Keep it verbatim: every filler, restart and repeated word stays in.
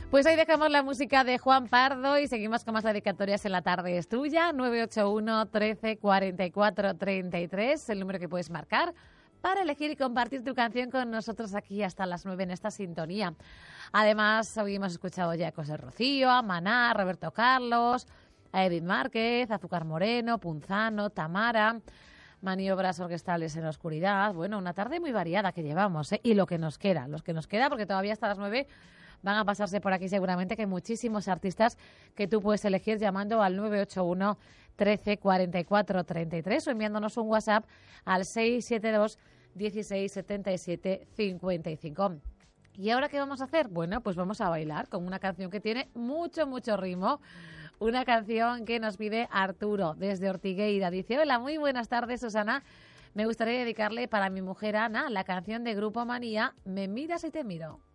Pues ahí dejamos la música de Juan Pardo y seguimos con más dedicatorias en La Tarde es Tuya. nueve ocho uno, trece, cuarenta y cuatro, treinta y tres, el número que puedes marcar para elegir y compartir tu canción con nosotros aquí hasta las nueve en esta sintonía. Además, hoy hemos escuchado ya a José Rocío, a Maná, a Roberto Carlos, a Edith Márquez, a Azúcar Moreno, Punzano, Tamara, maniobras orquestales en la oscuridad. Bueno, una tarde muy variada que llevamos, ¿eh? Y lo que nos queda, los que nos queda, porque todavía hasta las nueve van a pasarse por aquí seguramente, que hay muchísimos artistas que tú puedes elegir llamando al nueve ocho uno, trece, cuarenta y cuatro, treinta y tres o enviándonos un WhatsApp al seis siete dos, dieciséis, setenta y siete, cincuenta y cinco. ¿Y ahora qué vamos a hacer? Bueno, pues vamos a bailar con una canción que tiene mucho, mucho ritmo. Una canción que nos pide Arturo desde Ortigueira. Dice, hola, muy buenas tardes, Susana. Me gustaría dedicarle para mi mujer Ana la canción de Grupo Manía, Me miras y te miro.